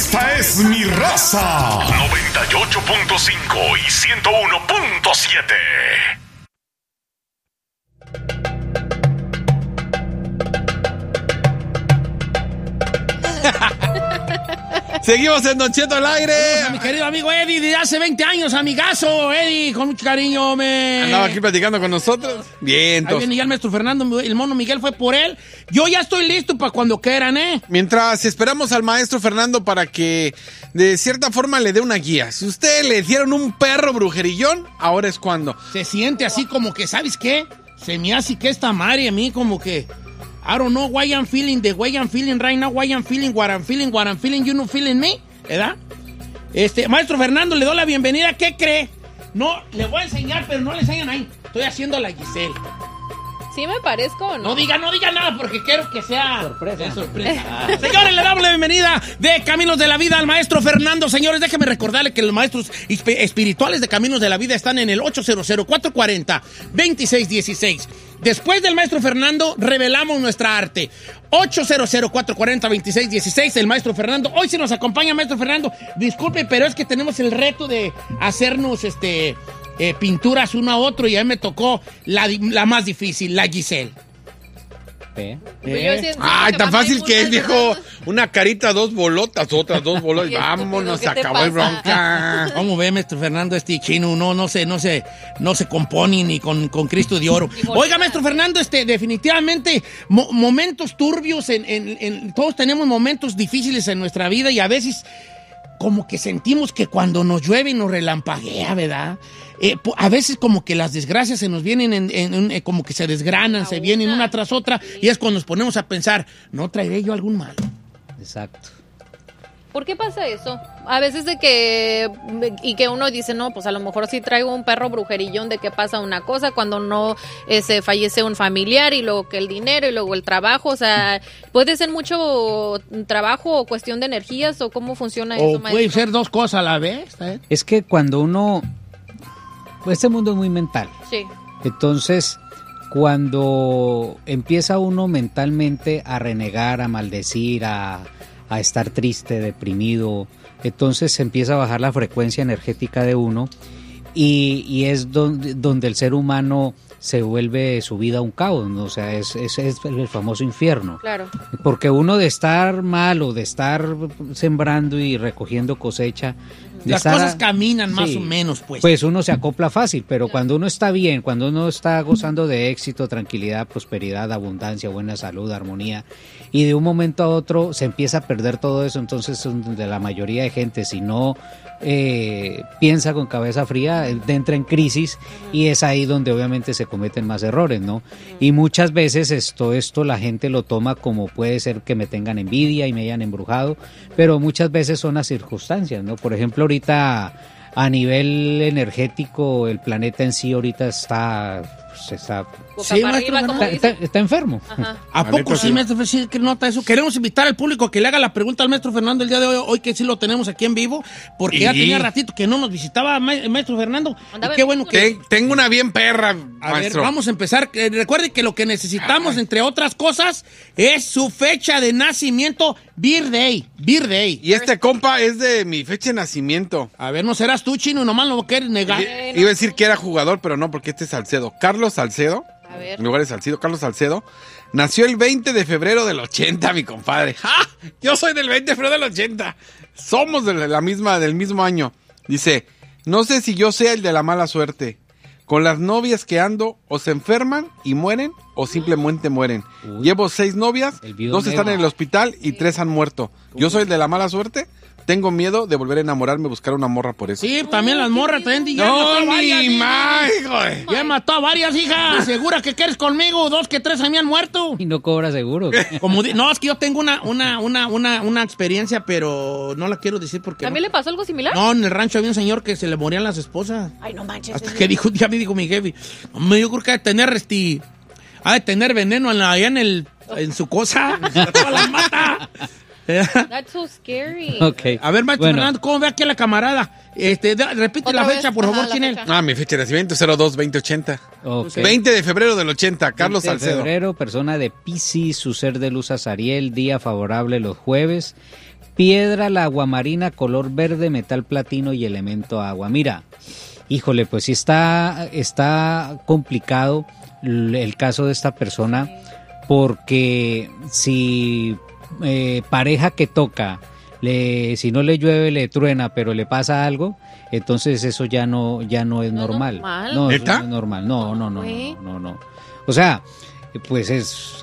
Esta es mi raza. 98.5 y 101.7. Seguimos en Don Cheto al aire. Saludos a mi querido amigo Eddie de hace 20 años, amigazo. Eddie, con mucho cariño, Andaba aquí platicando con nosotros. Bien, ahí viene ya el maestro Fernando, el mono Miguel fue por él. Yo ya estoy listo para cuando quieran, ¿eh? Mientras esperamos al maestro Fernando para que de cierta forma le dé una guía. Si usted le dieron un perro brujerillón, ahora es cuando. Se siente así como que, ¿sabes qué? Se me hace que esta madre a mí como que... I don't know why I'm feeling the way I'm feeling right now, why I'm feeling, what I'm feeling, you know feeling me, ¿verdad? Maestro Fernando, le doy la bienvenida, ¿qué cree? No, le voy a enseñar, pero no le enseñan ahí. Estoy haciendo la Giselle. ¿Sí me parezco o no? No diga nada porque quiero que sea sorpresa. Señores, le damos la bienvenida de Caminos de la Vida al maestro Fernando. Señores, déjenme recordarle que los maestros espirituales de Caminos de la Vida están en el 800-440-2616. Después del maestro Fernando, revelamos nuestra arte. 800-440-2616, el maestro Fernando. Hoy sí nos acompaña maestro Fernando. Disculpe, pero es que tenemos el reto de hacernos pinturas uno a otro y a mí me tocó la más difícil, la Giselle. Ay, tan fácil que es, viejo. Una carita, dos bolotas, otras dos bolotas. Vámonos, se acabó el bronca. ¿Cómo ve, maestro Fernando, chino? No se compone ni con Cristo de oro. Oiga, maestro Fernando, definitivamente momentos turbios, todos tenemos momentos difíciles en nuestra vida y a veces como que sentimos que cuando nos llueve nos relampaguea, ¿verdad? A veces como que las desgracias se nos vienen como que se desgranan, se vienen una tras otra, y es cuando nos ponemos a pensar, ¿no traeré yo algún mal? Exacto. ¿Por qué pasa eso? A veces que uno dice, no, pues a lo mejor sí traigo un perro brujerillón, de que pasa una cosa cuando no se fallece un familiar, y luego que el dinero, y luego el trabajo, o sea, puede ser mucho trabajo o cuestión de energías, o cómo funciona eso, maestro. Puede ser dos cosas a la vez, ¿eh? Es que cuando uno... Este mundo es muy mental. Sí. Entonces, cuando empieza uno mentalmente a renegar, a maldecir, a estar triste, deprimido, entonces se empieza a bajar la frecuencia energética de uno y es donde el ser humano se vuelve su vida un caos, ¿no? O sea, es el famoso infierno. Claro. Porque uno de estar mal o de estar sembrando y recogiendo cosecha... Las cosas caminan más o menos, pues. Pues uno se acopla fácil, pero cuando uno está bien, cuando uno está gozando de éxito, tranquilidad, prosperidad, abundancia, buena salud, armonía, y de un momento a otro se empieza a perder todo eso, entonces de la mayoría de gente, si no piensa con cabeza fría, entra en crisis, y es ahí donde obviamente se cometen más errores, ¿no? Y muchas veces esto la gente lo toma como puede ser que me tengan envidia y me hayan embrujado, pero muchas veces son las circunstancias, ¿no? Por ejemplo, ahorita a nivel energético el planeta en sí ahorita está enfermo. Ajá. ¿A poco sí, maestro? Sí, que nota eso. Queremos invitar al público que le haga la pregunta al maestro Fernando el día de hoy que sí lo tenemos aquí en vivo, porque ya tenía ratito que no nos visitaba el maestro Fernando. Qué bueno que... Tengo una bien perra, a maestro. ver, vamos a empezar. Recuerde que lo que necesitamos, entre otras cosas, es su fecha de nacimiento, birthday. Y este compa es de mi fecha de nacimiento. A ver, no serás tú, chino, nomás lo quieres negar. Iba a decir que era jugador, pero no, porque este es Salcedo. Carlos Salcedo. A ver. En lugar de Salcido, Carlos Salcedo. Nació el 20 de febrero del 80, mi compadre. ¡Ja! Yo soy del 20 de febrero del 80. Somos del mismo año. Dice, no sé si yo sea el de la mala suerte. Con las novias que ando, o se enferman y mueren, o simplemente mueren. Uy. Llevo 6 novias, 2 están en el hospital y 3 han muerto. Yo soy el de la mala suerte. Tengo miedo de volver a enamorarme, buscar una morra por eso. Sí, también las morras también. No, ni más, güey. Ya mató a varias, hija. ¿Segura que quieres conmigo? 2 que 3 a mí han muerto. Y no cobra seguro. No, es que yo tengo una experiencia, pero no la quiero decir porque... ¿También le pasó algo similar? No, en el rancho había un señor que se le morían las esposas. Ay, no manches. Hasta que ya me dijo mi jefe, hombre, yo creo que ha de tener veneno en su cosa. Toda la mata. That's so scary. Okay. A ver, maestro Fernando, ¿cómo ve aquí a la camarada? Repite la fecha, por favor, Chinel. Mi fecha de nacimiento, 02-2080. Okay. 20 de febrero del 80, Carlos 20 de Salcedo. febrero, persona de Piscis, su ser de luz Azariel, día favorable los jueves. piedra, la aguamarina, color verde, metal platino y elemento agua. Mira, híjole, pues sí está complicado el caso de esta persona, porque si pareja que toca, si no le llueve, le truena, pero le pasa algo, entonces eso ya no es normal. No, eso no es normal. No. O sea, pues es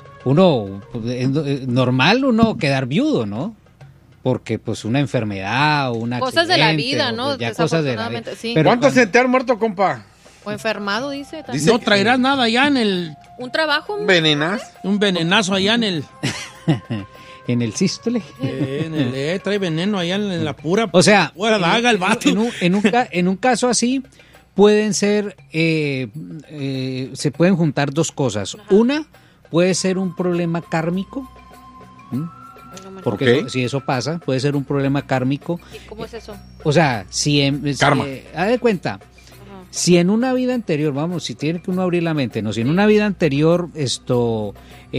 normal uno quedar viudo, ¿no? Porque pues una enfermedad o una cosas de la vida, ¿no? Ya cosas de la vida. Sí. Pero ¿cuántos se te han muerto, compa? O enfermado, dice. No traerás nada allá en el... ¿Un trabajo? Un venenazo allá en el... en el sístole. Trae veneno allá en la pura... O sea, daga el vato. En un caso así, pueden ser... se pueden juntar dos cosas. Ajá. Una, puede ser un problema kármico. Porque si eso pasa, puede ser un problema kármico. ¿Y cómo es eso? O sea, Karma. Haz de cuenta, si en una vida anterior, si tiene que uno abrir la mente, ¿no? Si en una vida anterior esto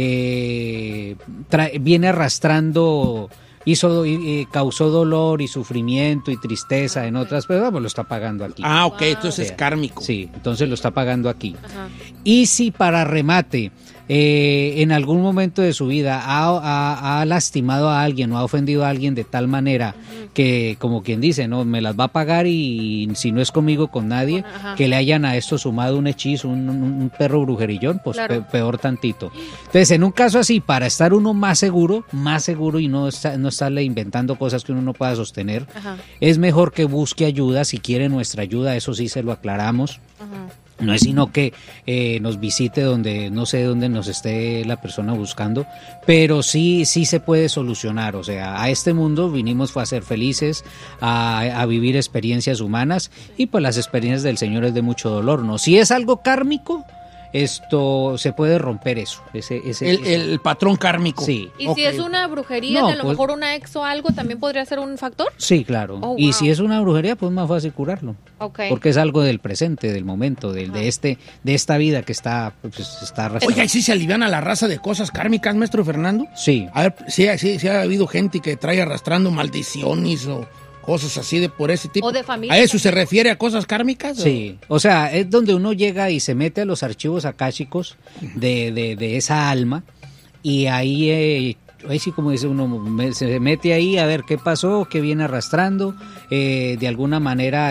viene arrastrando, causó dolor y sufrimiento y tristeza en otras, pero lo está pagando aquí. Ok, entonces es kármico. Sí, entonces lo está pagando aquí. Ajá. Y si para remate, en algún momento de su vida ha lastimado a alguien o ha ofendido a alguien de tal manera que, como quien dice, no me las va a pagar, y si no es conmigo, con nadie, que le hayan a esto sumado un hechizo, un perro brujerillón, pues claro, peor tantito. Entonces, en un caso así, para estar uno más seguro y no estarle inventando cosas que uno no pueda sostener, es mejor que busque ayuda. Si quiere nuestra ayuda, eso sí se lo aclaramos. No es sino que nos visite donde, no sé dónde nos esté la persona buscando, pero sí se puede solucionar. O sea, a este mundo vinimos fue a ser felices, a vivir experiencias humanas, y pues las experiencias del Señor es de mucho dolor, ¿no? Si es algo kármico, esto se puede romper eso. El patrón kármico. Sí. ¿Y si es una brujería, a lo mejor una ex o algo, también podría ser un factor? Sí, claro. Oh, wow. Y si es una brujería, pues más fácil curarlo. Okay. Porque es algo del presente, del momento, de esta vida que está arrastrando. Oiga, ¿y si se alivian a la raza de cosas kármicas, maestro Fernando? Sí. A ver, sí ha habido gente que trae arrastrando maldiciones o cosas así de por ese tipo. O de familia. ¿A eso se refiere a cosas kármicas? Sí, o sea, es donde uno llega y se mete a los archivos akáshicos de esa alma, y ahí sí, como dice uno, se mete ahí a ver qué pasó, qué viene arrastrando. De alguna manera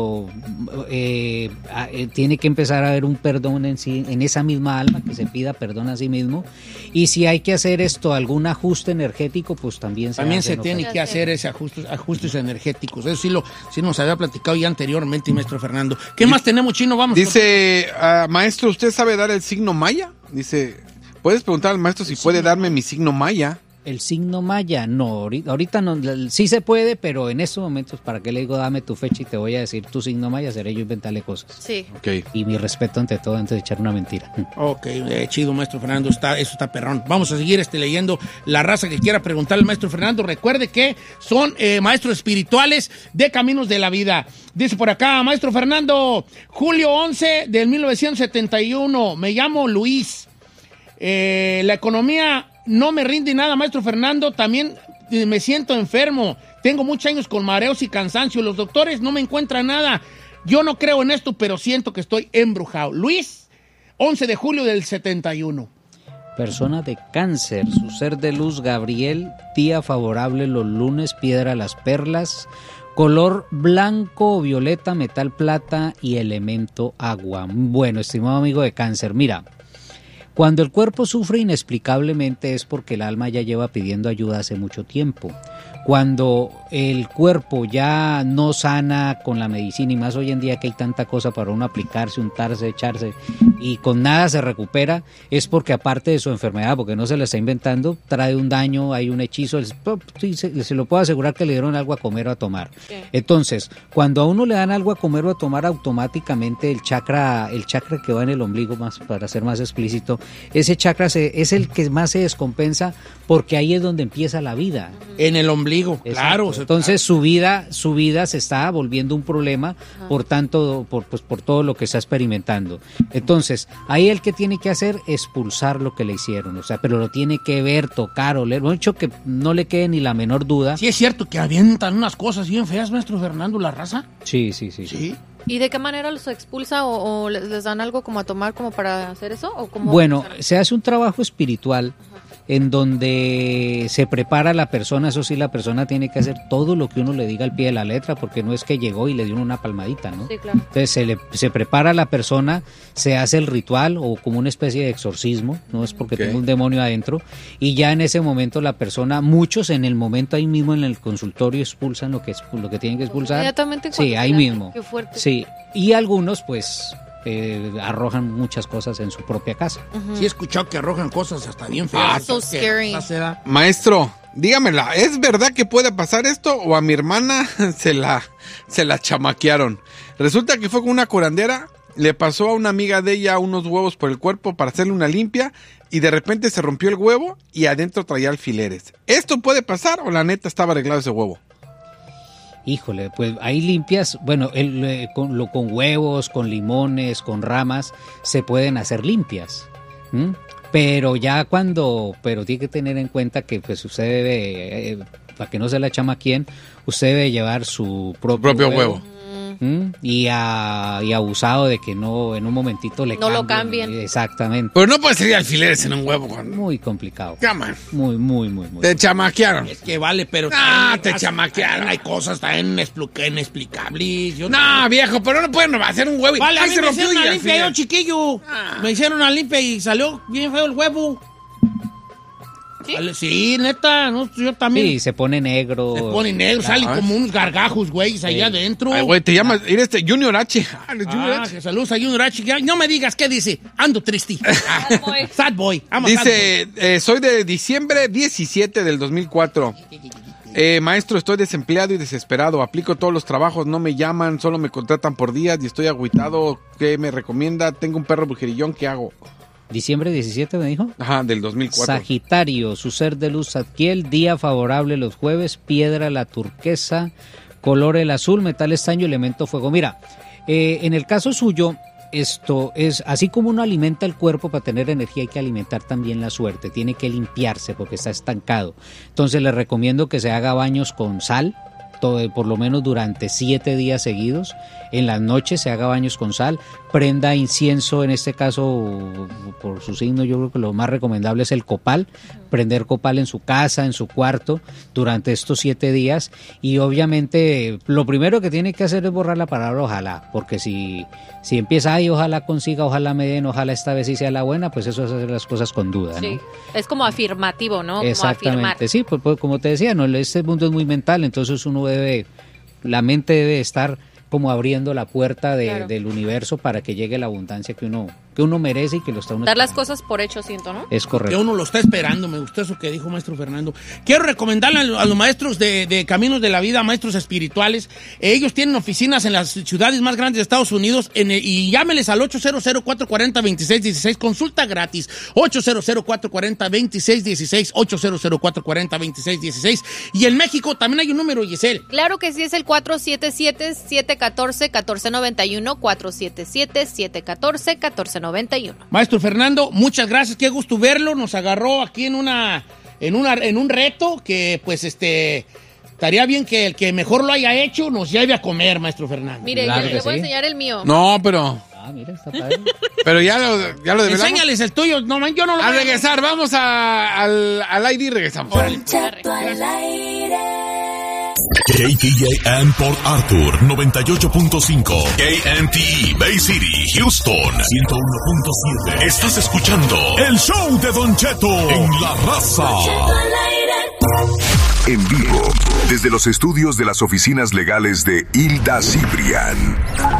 tiene que empezar a haber un perdón en esa misma alma, que se pida perdón a sí mismo. Y si hay que hacer algún ajuste energético, pues también se tiene que hacer ese ajustes energéticos. Eso sí nos había platicado ya anteriormente, maestro Fernando. ¿Qué más tenemos, Chino? Vamos. Dice, maestro, ¿usted sabe dar el signo maya? Dice, ¿puedes preguntar al maestro si puede darme mi signo maya? El signo maya, no, ahorita no, sí se puede, pero en estos momentos, ¿para qué le digo dame tu fecha y te voy a decir tu signo maya? Seré yo inventarle cosas. Sí. Okay. Y mi respeto ante todo antes de echar una mentira. Ok, chido, maestro Fernando, eso está perrón. Vamos a seguir leyendo la raza que quiera preguntarle al maestro Fernando. Recuerde que son maestros espirituales de Caminos de la Vida. Dice por acá, maestro Fernando, julio 11 del 1971, me llamo Luis. La economía no me rinde nada, maestro Fernando. También me siento enfermo. Tengo muchos años con mareos y cansancio. Los doctores no me encuentran nada. Yo no creo en esto, pero siento que estoy embrujado. Luis, 11 de julio del 71. Persona de Cáncer, su ser de luz, Gabriel. Día favorable los lunes, piedra las perlas. Color blanco o violeta, metal plata y elemento agua. Bueno, estimado amigo de Cáncer, mira. Cuando el cuerpo sufre inexplicablemente es porque el alma ya lleva pidiendo ayuda hace mucho tiempo. Cuando el cuerpo ya no sana con la medicina, y más hoy en día que hay tanta cosa para uno aplicarse, untarse, echarse, y con nada se recupera, es porque aparte de su enfermedad, porque no se la está inventando, trae un daño, hay un hechizo, se lo puedo asegurar que le dieron algo a comer o a tomar. Sí. Entonces, cuando a uno le dan algo a comer o a tomar, automáticamente el chakra que va en el ombligo, más para ser más explícito, ese chakra es el que más se descompensa, porque ahí es donde empieza la vida. En el ombligo. vitiligo, Exacto. claro. Entonces su vida se está volviendo un problema por todo lo que está experimentando. Entonces, ahí el que tiene que hacer es expulsar lo que le hicieron, o sea, pero lo tiene que ver, tocar, oler, lo hecho que no le quede ni la menor duda. Sí es cierto que avientan unas cosas bien feas, maestro Fernando, la raza. Sí. Sí. ¿Y de qué manera los expulsa o les dan algo como a tomar como para hacer eso? ¿O cómo Bueno, funciona? se hace un trabajo espiritual en donde se prepara la persona, eso sí, la persona tiene que hacer todo lo que uno le diga al pie de la letra, porque no es que llegó y le dio una palmadita, ¿no? Sí, claro. Entonces se prepara la persona, se hace el ritual o como una especie de exorcismo, no es porque tenga un demonio adentro, y ya en ese momento la persona, muchos en el momento ahí mismo en el consultorio expulsan lo que tienen que expulsar. Inmediatamente Sí, cuando ahí se mismo. Qué fuerte. Sí, y algunos pues arrojan muchas cosas en su propia casa. Sí he escuchado que arrojan cosas hasta bien feas. So scary. Maestro, dígamela, ¿es verdad que puede pasar esto o a mi hermana se la chamaquearon? Resulta que fue con una curandera, le pasó a una amiga de ella unos huevos por el cuerpo para hacerle una limpia y de repente se rompió el huevo y adentro traía alfileres. ¿Esto puede pasar o la neta estaba arreglado ese huevo? Híjole, pues ahí limpias, bueno, con huevos, con limones, con ramas, se pueden hacer limpias. Pero tiene que tener en cuenta que pues usted debe, para que no se la chamaquien, usted debe llevar su propio huevo. Y abusado de que no en un momentito le no lo cambien. Exactamente. Pero no puede ser alfileres en un huevo. Muy complicado. Llaman. Muy. Te chamaquearon. Es que vale, pero... Te chamaquearon. Hay cosas también inexplicables. No, viejo, pero no pueden hacer un huevo. Vale, a Ay, mí se me rompió hicieron y una al limpia, final- yo chiquillo. Me hicieron una limpia y salió bien feo el huevo. ¿Sí? Vale, sí, neta, no, yo también. Sí, se pone negro. Se pone negro, salen como unos gargajos, güey, ahí adentro. Ay, güey, te llamas, eres Junior H. Junior H. Que saludos a Junior H. No me digas qué dice. Ando triste. Sad boy. Sad boy. I'm a sad Dice, soy de diciembre 17 del 2004. Maestro, estoy desempleado y desesperado. Aplico todos los trabajos, no me llaman, solo me contratan por días y estoy agüitado. ¿Qué me recomienda? Tengo un perro brujerillón, ¿qué hago? Diciembre 17 me dijo. Ajá, del 2004. Sagitario, su ser de luz Zadkiel, día favorable los jueves, piedra la turquesa, color el azul, metal estaño, elemento fuego. Mira, en el caso suyo, esto es, así como uno alimenta el cuerpo para tener energía, hay que alimentar también la suerte, tiene que limpiarse porque está estancado. Entonces le recomiendo que se haga baños con sal, por lo menos durante 7 días seguidos. En las noches se haga baños con sal, prenda incienso, en este caso por su signo yo creo que lo más recomendable es el copal, prender copal en su casa, en su cuarto durante estos 7 días, y obviamente lo primero que tiene que hacer es borrar la palabra ojalá, porque si empieza ahí ojalá consiga, ojalá me den, ojalá esta vez sí sea la buena, pues eso es hacer las cosas con duda, Sí, ¿no? es como afirmativo, ¿no? Como Exactamente, afirmar. sí, pues como te decía, no, este mundo es muy mental, entonces la mente debe estar como abriendo la puerta Claro. del universo para que llegue la abundancia que uno merece y que lo está uno Dar las esperando. cosas por hecho, siento, ¿no? Es Que correcto. uno lo está esperando. Me gustó eso que dijo maestro Fernando. Quiero recomendarle a los maestros de Caminos de la Vida, maestros espirituales. Ellos tienen oficinas en las ciudades más grandes de Estados Unidos y llámeles al 800-440-2616. Consulta gratis. 800-440-2616. 800-440-2616. Y en México también hay un número, Giselle. Claro que sí, es el 477-714-1491, 477-714-1491. Maestro Fernando, muchas gracias, qué gusto verlo. Nos agarró aquí en un reto que pues estaría bien que el que mejor lo haya hecho nos lleve a comer, maestro Fernando. Mire, Claro yo que le voy a sí. enseñar el mío. No, pero Mira, está padre. ya lo develamos. Enséñales el tuyo, no, yo no lo A voy regresar, vamos al ID y regresamos. KTJM Port Arthur 98.5, KMTE Bay City, Houston 101.7. Estás escuchando el show de Don Cheto en La Raza. En vivo, desde los estudios de las oficinas legales de Hilda Cibrián.